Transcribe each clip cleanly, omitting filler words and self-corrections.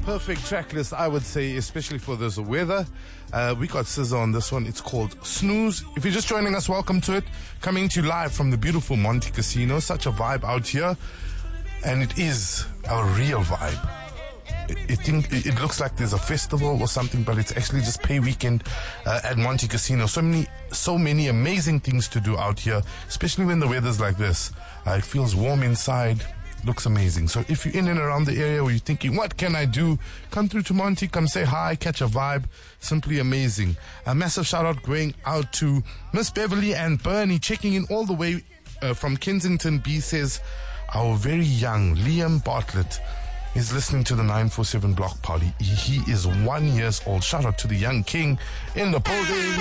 perfect track list, I would say, especially for this weather. We got SZA on this one. It's called Snooze. If you're just joining us, welcome to it. Coming to you live from the beautiful Monte Casino. Such a vibe out here. And it is a real vibe. It looks like there's a festival or something, but it's actually just pay weekend at Monte Casino. So many amazing things to do out here, especially when the weather's like this. It feels warm inside. Looks amazing. So if you're in and around the area where you're thinking, what can I do? Come through to Monty, come say hi, catch a vibe. Simply amazing. A massive shout out going out to Miss Beverly and Bernie, checking in all the way from Kensington B. Says, our very young Liam Bartlett is listening to the 947 block party. He is 1 year old. Shout out to the young king in the building.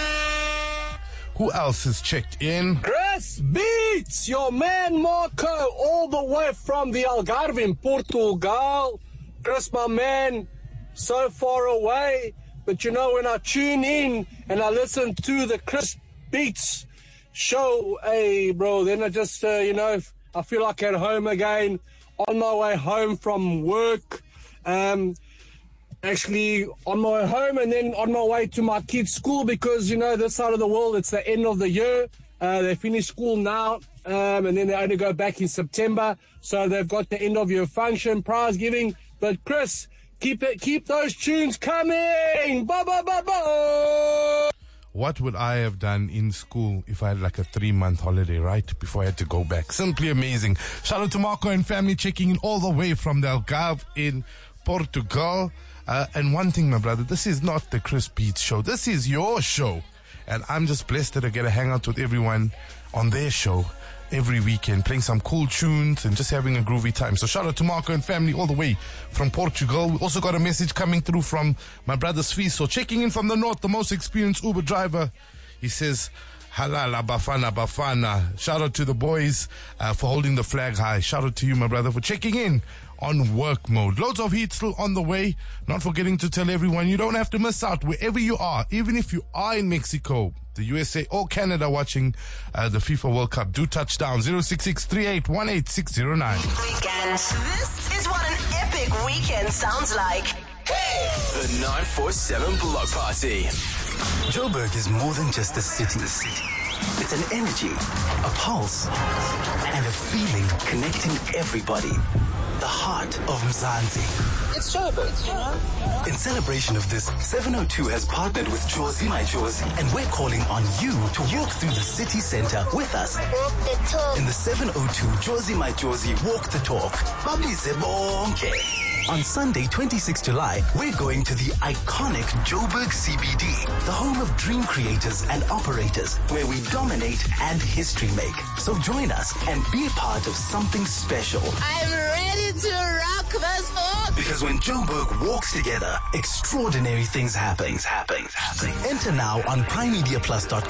Who else is checked in? Chris Beats, your man Marco, all the way from the Algarve in Portugal. Chris, my man, so far away. But you know, when I tune in and I listen to the Chris Beats show, hey, bro, then I just, I feel like at home again, on my way home from work. Actually on my way home and then on my way to my kids' school because, this side of the world, it's the end of the year. They finish school now, and then they only go back in September. So they've got the end of year function, prize giving. But Chris, keep those tunes coming. Ba ba ba ba. What would I have done in school if I had like a 3-month holiday, right? Before I had to go back. Simply amazing. Shout out to Marco and family checking in all the way from the Algarve in Portugal. And one thing, my brother, this is not the Chris Beats show. This is your show. And I'm just blessed that I get to hang out with everyone on their show every weekend, playing some cool tunes and just having a groovy time. So shout out to Marco and family all the way from Portugal. We also got a message coming through from my brother Sfiso, checking in from the north, the most experienced Uber driver. He says, Halala Bafana. Shout out to the boys for holding the flag high. Shout out to you, my brother, for checking in on work mode. Loads of heat still on the way. Not forgetting to tell everyone you don't have to miss out wherever you are, even if you are in Mexico, the USA or Canada watching the FIFA World Cup. Do touchdown 06638186609. Weekends. This is what an epic weekend sounds like. Hey! The 947 Block Party. Joburg is more than just a city. It's an energy, a pulse, and a feeling connecting everybody. The heart of Mzansi. It's Joburg, In celebration of this, 702 has partnered with Jozi My Jozi, and we're calling on you to walk through the city center with us. Walk the talk. In the 702 Jozi My Jozi Walk the Talk. Babize bonke. On Sunday, 26 July, we're going to the iconic Joburg CBD, the home of dream creators and operators, where we dominate and history make. So join us and be a part of something special. I'm ready to rock this book. Because when Joburg walks together, extraordinary things happen. Enter now on primemediaplus.com.